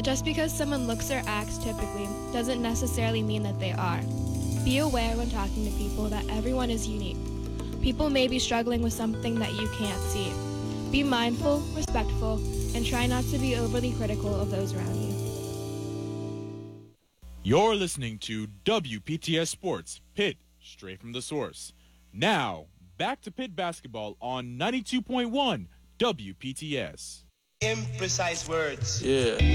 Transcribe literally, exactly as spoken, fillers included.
Just because someone looks or acts typically doesn't necessarily mean that they are. Be aware when talking to people that everyone is unique. People may be struggling with something that you can't see. Be mindful, respectful, and try not to be overly critical of those around you. You're listening to W P T S Sports, Pitt, straight from the source. Now, back to Pitt basketball on ninety-two point one W P T S. Imprecise words. Yeah.